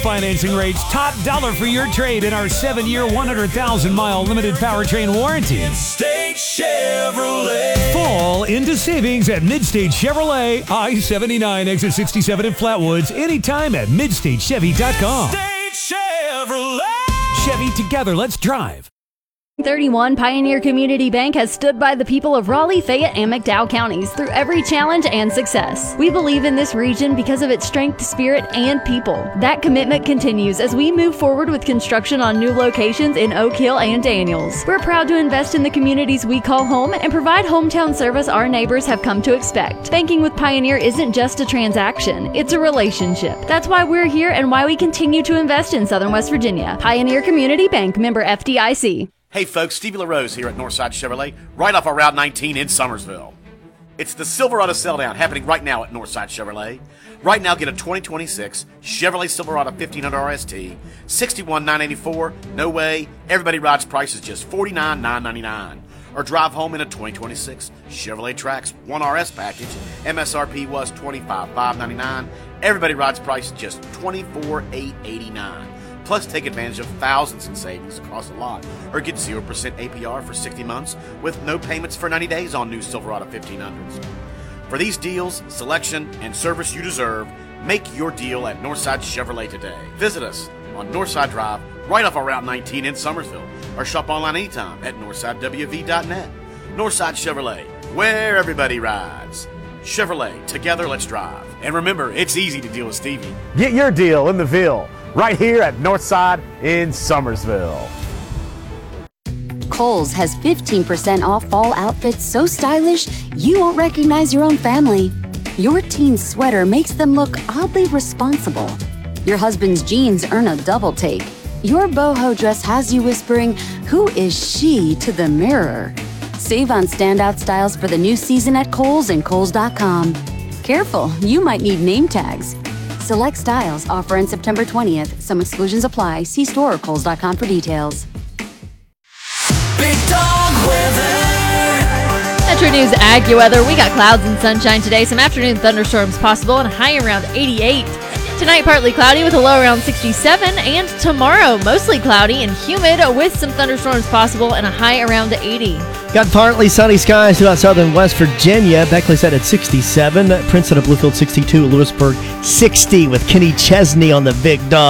financing rates, top dollar for your trade in our 7-year, 100,000-mile limited powertrain warranty. Midstate Chevrolet. Fall into savings at Midstate Chevrolet, I-79, exit 67 in Flatwoods, anytime at MidstateChevy.com. Midstate Chevrolet. Chevy, together, let's drive. 31 Pioneer Community Bank has stood by the people of Raleigh, Fayette, and McDowell counties through every challenge and success. We believe in this region because of its strength, spirit, and people. That commitment continues as we move forward with construction on new locations in Oak Hill and Daniels. We're proud to invest in the communities we call home and provide hometown service our neighbors have come to expect. Banking with Pioneer isn't just a transaction, it's a relationship. That's why we're here and why we continue to invest in Southern West Virginia. Pioneer Community Bank, member FDIC. Hey folks, Stevie LaRose here at Northside Chevrolet, right off of Route 19 in Summersville. It's the Silverado Sell-Down happening right now at Northside Chevrolet. Right now, get a 2026 Chevrolet Silverado 1500 RST, $61,984, no way, everybody rides price is just $49,999. Or drive home in a 2026 Chevrolet Trax 1RS package, MSRP was $25,599, everybody rides price just $24,889. Plus, take advantage of thousands in savings across the lot, or get 0% APR for 60 months with no payments for 90 days on new Silverado 1500s. For these deals, selection, and service you deserve, make your deal at Northside Chevrolet today. Visit us on Northside Drive, right off of Route 19 in Summersville, or shop online anytime at NorthsideWV.net. Northside Chevrolet, where everybody rides. Chevrolet, together let's drive. And remember, it's easy to deal with Stevie. Get your deal in the Ville, right here at Northside in Summersville. Kohl's has 15% off fall outfits so stylish you won't recognize your own family. Your teen's sweater makes them look oddly responsible. Your husband's jeans earn a double take. Your boho dress has you whispering, "Who is she?" to the mirror. Save on standout styles for the new season at Kohl's and Kohls.com. Careful, you might need name tags. Select styles offer in September 20th. Some exclusions apply. See store or Kohls.com for details. Big dog weather. Metro News AccuWeather. We got clouds and sunshine today. Some afternoon thunderstorms possible and a high around 88. Tonight, partly cloudy with a low around 67. And tomorrow, mostly cloudy and humid with some thunderstorms possible and a high around 80. Got partly sunny skies throughout southern West Virginia. Beckley set at 67. Princeton of Bluefield 62. Lewisburg 60 with Kenny Chesney on the Big Dog.